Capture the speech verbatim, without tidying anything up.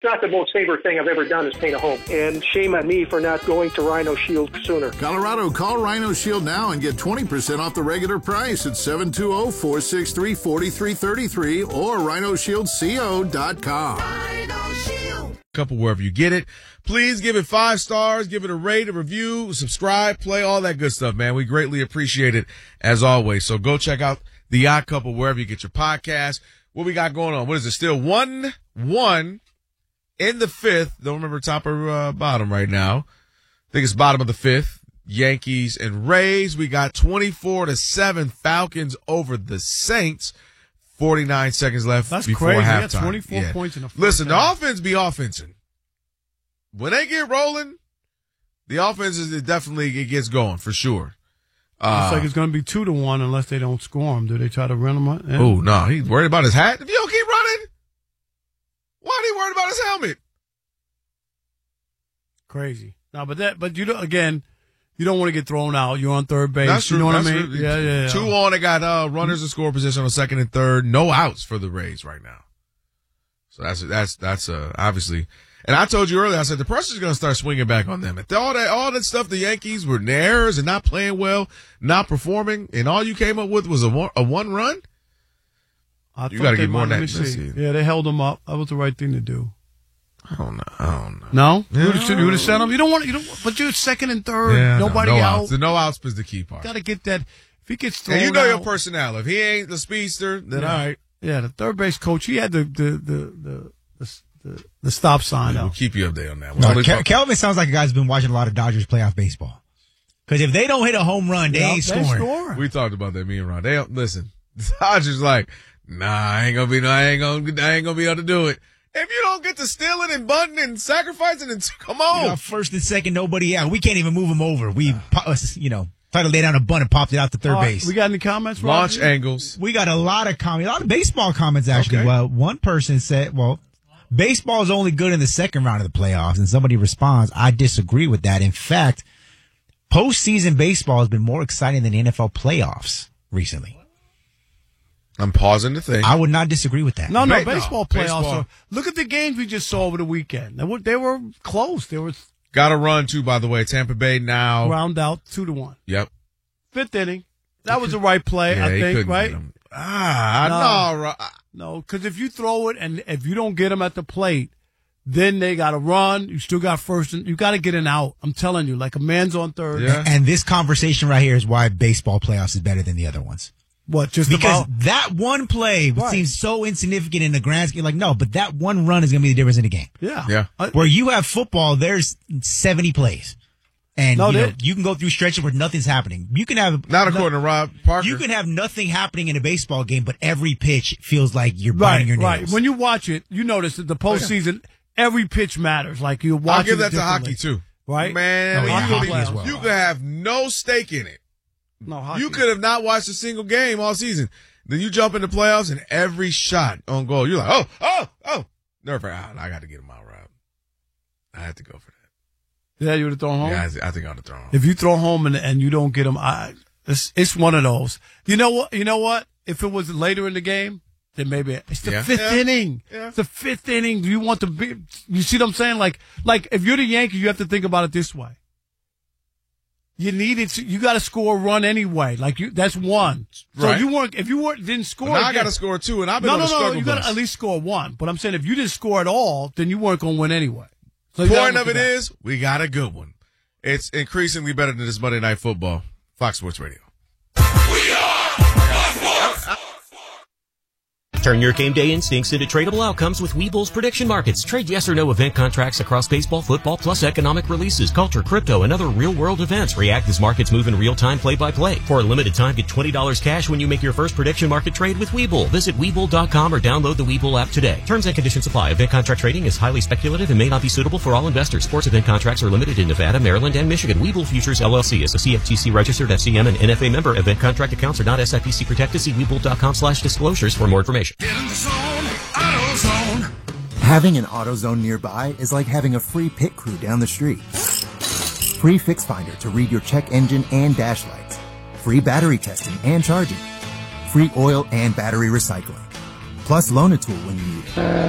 not the most favorite thing I've ever done is paint a home. And shame on me for not going to Rhino Shield sooner. Colorado, call Rhino Shield now and get twenty percent off the regular price at seven two zero, four six three, four three three three or rhino shield co dot com. Rhino Shield. Couple wherever you get it. Please give it five stars, give it a rate, a review, subscribe, play, all that good stuff, man. We greatly appreciate it as always. So go check out The Odd Couple wherever you get your podcast. What we got going on? What is it? Still one one in the fifth. Don't remember top or uh, bottom right now. I think it's bottom of the fifth. Yankees and Rays. We got twenty-four to seven Falcons over the Saints. forty-nine seconds left That's before crazy. halftime. That's twenty-four yeah. points in the first Listen, half. the offense be offensing. When they get rolling, the offense is it definitely it gets going for sure. Uh, Looks like it's going to be two to one unless they don't score him. Do they try to run him? Yeah. Oh no, he's worried about his hat. If you don't keep running, why are he worried about his helmet? Crazy. No, but that, but you don't, again, you don't want to get thrown out. You're on third base. That's true. You know what That's I mean? true. Yeah, yeah, yeah. Two on. They got uh, runners in score position on second and third. No outs for the Rays right now. So that's that's that's uh, obviously. And I told you earlier, I said the pressure's going to start swinging back on them. If all that all that stuff, the Yankees were in errors and not playing well, not performing, and all you came up with was a one, a one run. I You thought got to they get more might- than let that. me Let's see. see. Yeah, they held him up. That was the right thing to do. I don't know. I don't know. No, you would have you would have sent him. You don't want you don't. But you're second and third. Yeah, Nobody no, no out. outs. The no outs is the key part. Got to get that. If he gets thrown And you know out, your personnel. If he ain't the speedster, then Yeah. all right. Yeah, the third base coach. He had the the the the the, the, the stop sign We'll out. keep you updated on that one. No, Only Kel- talk- Kelvin sounds like a guy who's been watching a lot of Dodgers playoff baseball. Because if they don't hit a home run, they Yeah, ain't they scoring. score. We talked about that, me and Ron. They don't, listen, Dodgers like, nah, I ain't gonna be, no, I ain't gonna, I ain't gonna be able to do it. If you don't get to stealing and bunting and sacrificing, and come on. You got first and second, nobody out. We can't even move him over. We, po- you know, tried to lay down a bunt and popped it out to third All right, base. we got any comments? Launch Roger? angles. We got a lot of comments, a lot of baseball comments actually. Okay. Well, one person said, well, baseball is only good in the second round of the playoffs, and somebody responds, I disagree with that. In fact, postseason baseball has been more exciting than the N F L playoffs recently. I'm pausing to think. I would not disagree with that. No, no, Ba- baseball no, playoffs. baseball. Are, look at the games we just saw over the weekend. They were, they were close. They were Got to run too, by the way. Tampa Bay now. round out two to one. Yep. Fifth inning. That was the right play, Yeah, I he think, couldn't right? get 'em. Ah, No. no. Ro- No, because if you throw it and if you don't get them at the plate, then they got to run. You still got first, and you got to get an out. I'm telling you, like a man's on third. Yeah. And this conversation right here is why baseball playoffs is better than the other ones. What? Just Because about that one play Right. seems so insignificant in the grand scheme. Like, no, but that one run is going to be the difference in the game. yeah, Yeah. Uh, Where you have football, there's seventy plays. And No, you, know, they- you can go through stretches where nothing's happening. You can have Not according to Rob Parker. You can have nothing happening in a baseball game, but every pitch feels like you're right, biting your nails. right. When you watch it, you notice that the postseason, every pitch matters. Like you're watching. I'll give that it to hockey, differently. too. Right? Man, Oh, yeah, you, hockey could, as well. you could have no stake in it. No, hockey. You could have not watched a single game all season. Then you jump in the playoffs and every shot on goal, you're like, oh, oh, oh. Never, I, I got to get him out, Rob. I had to go for that. Yeah, you would have thrown home. Yeah, I, I think I would have thrown him. If you throw home and, and you don't get them, I, it's, it's one of those. You know what? You know what? If it was later in the game, then maybe it's the Yeah. fifth Yeah. inning. Yeah. It's the fifth inning. Do you want to be? You see what I'm saying? Like, like if you're the Yankees, you have to think about it this way. You need it. You got to score a run anyway. Like you, that's one. So Right. you weren't. If you weren't didn't score, Well, now I again- got to score two, and I've been no, on no, the no. struggle You got to bus. at least score one. But I'm saying if you didn't score at all, then you weren't going to win anyway. So you Point gotta of look it at that. is, we got a good one. It's increasingly better than this Monday Night Football. Fox Sports Radio. Turn your game day instincts into tradable outcomes with Webull's prediction markets. Trade yes or no event contracts across baseball, football, plus economic releases, culture, crypto, and other real-world events. React as markets move in real time, play-by-play. For a limited time, get twenty dollars cash when you make your first prediction market trade with Webull. Visit Webull dot com or download the Webull app today. Terms and conditions apply. Event contract trading is highly speculative and may not be suitable for all investors. Sports event contracts are limited in Nevada, Maryland, and Michigan. Webull Futures, L L C is a C F T C registered F C M and N F A member. Event contract accounts are not S I P C protected. See Webull dot com slash disclosures for more information. Having an AutoZone nearby is like having a free pit crew down the street. Free Fix Finder to read your check engine and dash lights. Free battery testing and charging. Free oil and battery recycling. Plus loan a tool when you need it.